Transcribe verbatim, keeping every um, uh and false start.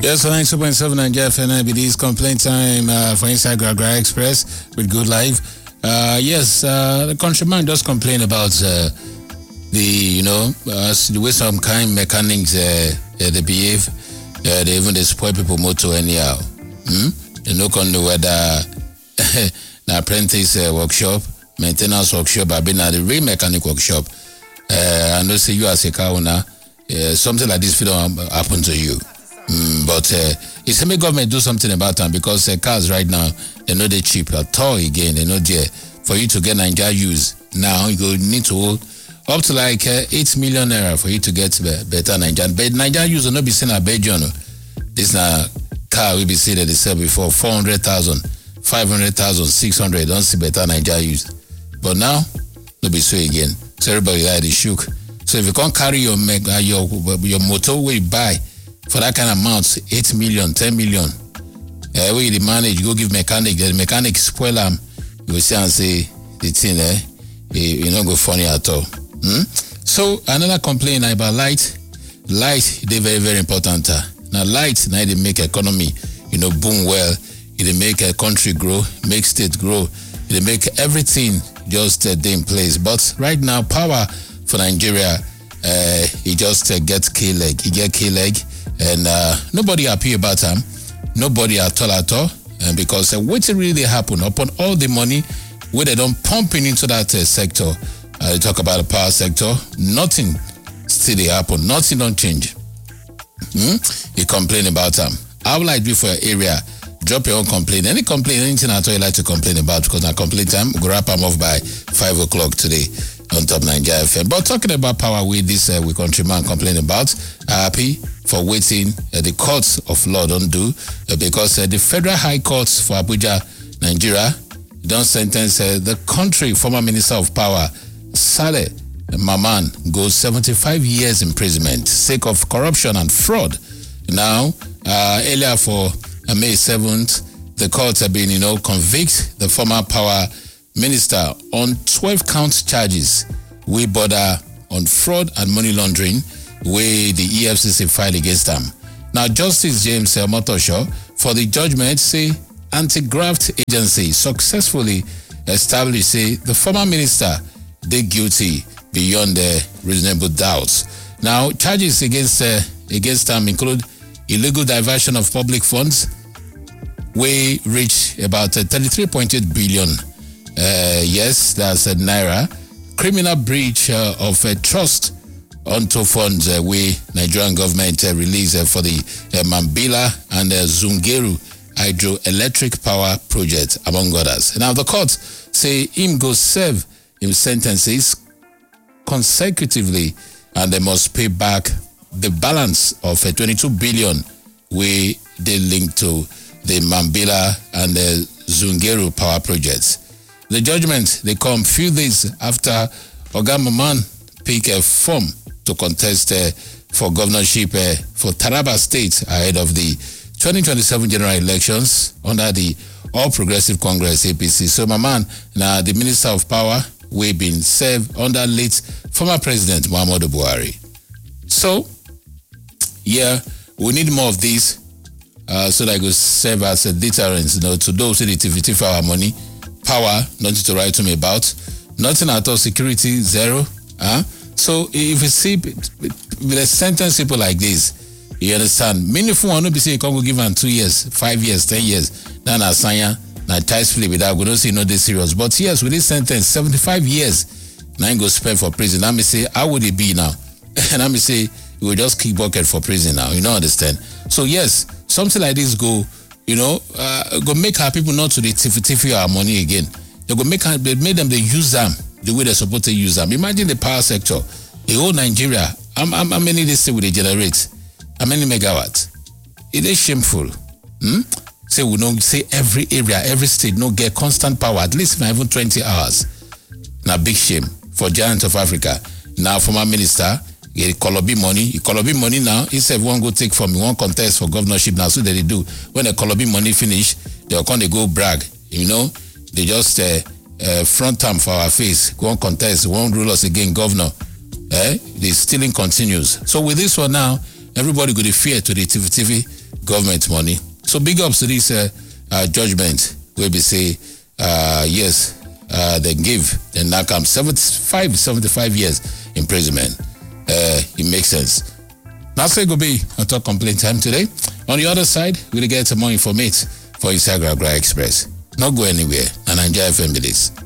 Yes, nine two point seven and Jeff and I B D's complaint time uh, for Inside Gragra Express with Good Life. Uh, yes, uh, the countryman does complain about uh, the, you know, uh, the way some kind mechanics uh, uh, they behave. Uh, they even they spoil people motor anyhow. Hmm? They no con know whether the apprentice uh, workshop, maintenance workshop, I've been at the real mechanic workshop. Uh, I know say you as a car owner, uh, something like this don't happen to you. Mm, but uh, it's the government do something about them because uh, cars right now, they know they're cheap at all again. They know there for you to get Nigeria use now, you go need to hold up to like uh, eight million naira for you to get be- better Nigeria. But Nigeria use will not be seen at Belgium. This na car we be seen that they sell before four hundred thousand, five hundred thousand, six hundred. Don't see better Nigeria use. But now, no be so again. So everybody like they shook. So if you can't carry your uh, your your motor where you buy for that kind of amount, eight million, ten million, uh, where you manage, go give mechanic, the mechanic spoil them, you will see and say the thing, eh, you not go funny at all. Hmm? So another complaint about light. Light, they very, very important. Uh. Now light, now they make economy, you know, boom well. They make a country grow, make state grow. They make everything just uh, in place. But right now, power for Nigeria, uh, he just uh, gets K-leg. He get K-leg. And uh, nobody happy about them. Nobody at all at all. And because uh, what really happen upon all the money where they don't pumping into that uh, sector. Uh, they talk about the power sector. Nothing still they happen. Nothing don't change. Hmm? You complain about them. How will I do for your area? Drop your own complaint. Any complaint, anything at all you like to complain about, because I complain time, we'll wrap them off by five o'clock today on Top Nigeria F M. But talking about power with this uh, we countryman complain about, uh, happy for waiting uh, the courts of law don't do uh, because uh, the Federal High Courts for Abuja, Nigeria, don't sentence uh, the country former Minister of Power, Saleh Maman, goes seventy-five years imprisonment sake of corruption and fraud. Now, uh, earlier for uh, May seventh, the courts have been, you know, convict the former power minister on twelve count charges we border on fraud and money laundering where the E F C C filed against them. Now, Justice James Motosho for the judgment say anti-graft agency successfully established say the former minister they guilty beyond the reasonable doubts. Now, charges against uh, against them include illegal diversion of public funds, we reach about uh, thirty-three point eight billion. Uh, yes, that's a uh, naira. Criminal breach uh, of uh, trust onto funds uh, we Nigerian government uh, released uh, for the uh, Mambila and uh, Zungeru hydroelectric power project, among others. Now the court say him go serve him sentences consecutively, and they must pay back the balance of uh, twenty-two billion we they link to the Mambila and the Zungeru power projects. The judgment they come few days after Oga Maman pick a form to contest uh, for governorship uh, for Taraba State ahead of the twenty twenty-seven general elections under the All Progressive Congress A P C. So Maman, now the Minister of Power, we been served under late former President Muhammadu Buhari. So, yeah, we need more of these uh, so that it will serve as a deterrent, you know, to those who need for our money. Power, nothing to write to me about. Nothing at all. Security, zero. Huh? So if you see with a sentence people like this, you understand. Meaningful one will be saying you can't go give them two years, five years, ten years. Now na sanya, na ties flip without we don't see no this serious. But yes, with this sentence, seventy-five years, now go spend for prison. Let me say, how would it be now? And let me say, you will just kick bucket for prison now. You don't understand. So yes, something like this go. You know, uh, go make our people not to the tiffy tiffy our money again. They go make they made them they use them the way they're supposed to use them. Imagine the power sector, the whole Nigeria. How, how, how many they say will they generate? How many megawatts? It is shameful. Hmm? Say we don't say every area, every state no get constant power at least even twenty hours. Now big shame for giant of Africa. Now former minister. Get Kolobi money. Kolobi money now. Instead, one go take from one contest for governorship now. So that they do. When the Kolobi money finish, they'll come they go brag. You know, they just uh, uh, front time for our face. Go on contest. Won't rule us again, governor. Eh? The stealing continues. So with this one now, everybody go to fear to the T V T V government money. So big ups to this uh, uh, judgment where we say, uh, yes, uh, they give, then now come seventy-five, seventy-five years imprisonment. Uh, it makes sense. Now say go be on Talk Complaint Time today. On the other side, we'll get some more information for Inside Gra Gra Express. Not go anywhere, and enjoy F M B this.